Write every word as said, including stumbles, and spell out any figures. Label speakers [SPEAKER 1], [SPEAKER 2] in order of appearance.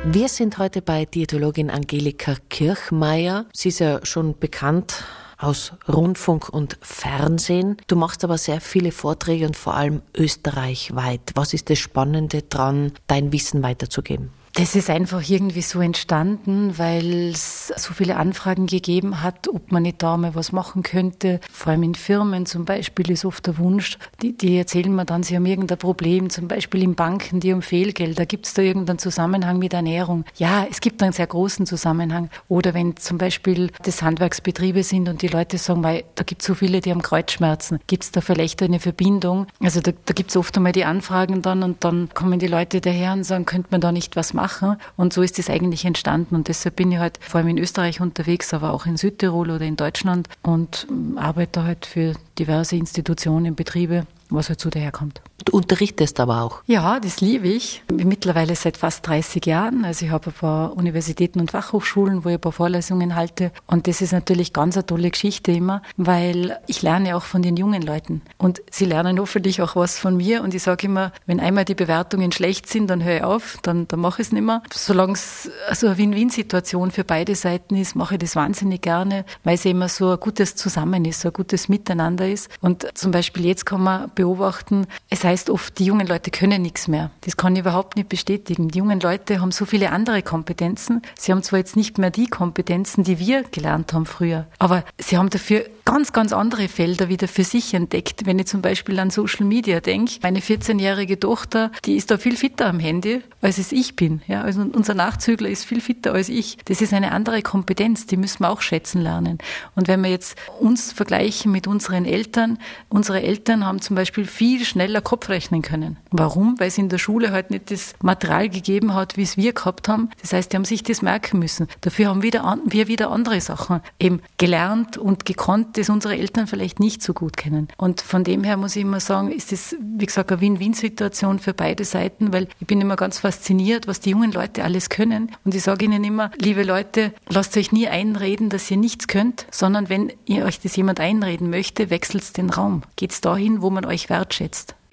[SPEAKER 1] Wir sind heute bei Diätologin Angelika Kirchmeier. Sie ist ja schon bekannt aus Rundfunk und Fernsehen. Du machst aber sehr viele Vorträge und vor allem österreichweit. Was ist das Spannende dran, dein Wissen weiterzugeben?
[SPEAKER 2] Das ist einfach irgendwie so entstanden, weil es so viele Anfragen gegeben hat, ob man nicht da mal was machen könnte. Vor allem in Firmen zum Beispiel ist oft der Wunsch, die, die erzählen mir dann, sie haben irgendein Problem, zum Beispiel in Banken, die um Fehlgelder. Gibt es da irgendeinen Zusammenhang mit Ernährung? Ja, es gibt einen sehr großen Zusammenhang. Oder wenn zum Beispiel das Handwerksbetriebe sind und die Leute sagen, weil da gibt es so viele, die haben Kreuzschmerzen. Gibt es da vielleicht eine Verbindung? Also da, da gibt es oft einmal die Anfragen dann und dann kommen die Leute daher und sagen, könnte man da nicht was machen? Und so ist das eigentlich entstanden. Und deshalb bin ich halt vor allem in Österreich unterwegs, aber auch in Südtirol oder in Deutschland und arbeite halt für diverse Institutionen, Betriebe, was halt so daherkommt.
[SPEAKER 1] Du unterrichtest aber auch.
[SPEAKER 2] Ja, das liebe ich. Mittlerweile seit fast dreißig Jahren. Also ich habe ein paar Universitäten und Fachhochschulen, wo ich ein paar Vorlesungen halte. Und das ist natürlich ganz eine tolle Geschichte immer, weil ich lerne auch von den jungen Leuten. Und sie lernen hoffentlich auch was von mir. Und ich sage immer, wenn einmal die Bewertungen schlecht sind, dann höre ich auf, dann, dann mache ich es nicht mehr. Solange es also eine Win-Win-Situation für beide Seiten ist, mache ich das wahnsinnig gerne, weil es immer so ein gutes Zusammen ist, so ein gutes Miteinander ist. Und zum Beispiel jetzt kann man beobachten, es heißt oft, die jungen Leute können nichts mehr. Das kann ich überhaupt nicht bestätigen. Die jungen Leute haben so viele andere Kompetenzen. Sie haben zwar jetzt nicht mehr die Kompetenzen, die wir gelernt haben früher, aber sie haben dafür ganz, ganz andere Felder wieder für sich entdeckt. Wenn ich zum Beispiel an Social Media denke, meine vierzehnjährige Tochter, die ist da viel fitter am Handy, als es ich bin. Ja, also unser Nachzügler ist viel fitter als ich. Das ist eine andere Kompetenz, die müssen wir auch schätzen lernen. Und wenn wir jetzt uns vergleichen mit unseren Eltern, unsere Eltern haben zum Beispiel viel schneller Kopf rechnen können. Warum? Weil es in der Schule halt nicht das Material gegeben hat, wie es wir gehabt haben. Das heißt, die haben sich das merken müssen. Dafür haben wieder, wir wieder andere Sachen eben gelernt und gekonnt, das unsere Eltern vielleicht nicht so gut kennen. Und von dem her muss ich immer sagen, ist das, wie gesagt, eine Win-Win-Situation für beide Seiten, weil ich bin immer ganz fasziniert, was die jungen Leute alles können. Und ich sage ihnen immer, liebe Leute, lasst euch nie einreden, dass ihr nichts könnt, sondern wenn ihr euch das jemand einreden möchte, wechselt den Raum. Geht's dahin, wo man euch wertschätzt.